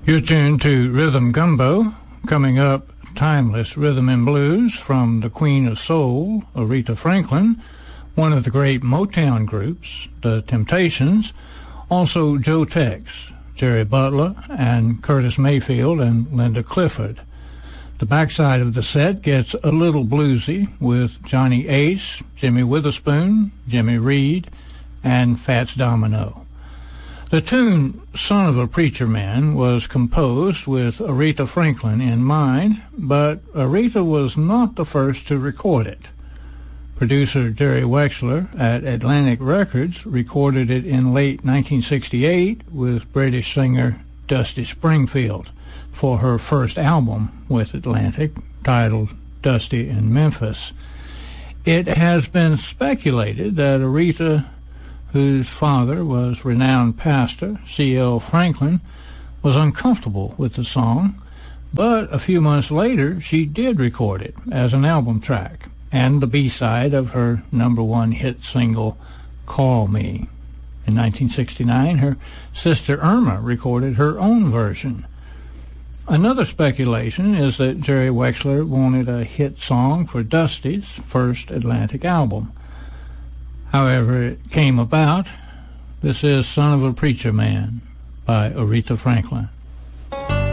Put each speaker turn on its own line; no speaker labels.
You're tuned to Rhythm Gumbo. Coming up, timeless rhythm and blues from the Queen of Soul, Aretha Franklin, one of the great Motown groups, the Temptations, also Joe Tex, Jerry Butler, and Curtis Mayfield and Linda Clifford. The backside of the set gets a little bluesy with Johnny Ace, Jimmy Witherspoon, Jimmy Reed, and Fats Domino. The tune Son of a Preacher Man was composed with Aretha Franklin in mind, but Aretha was not the first to record it. Producer Jerry Wexler at Atlantic Records recorded it in late 1968 with British singer Dusty Springfield for her first album with Atlantic, titled Dusty in Memphis. It has been speculated that Aretha, whose father was renowned pastor C.L. Franklin, was uncomfortable with the song, but a few months later she did record it as an album track and the B-side of her #1 hit single, Call Me. In 1969, her sister Irma recorded her own version. Another speculation is that Jerry Wexler wanted a hit song for Dusty's first Atlantic album. However it came about, this is Son of a Preacher Man by Aretha Franklin.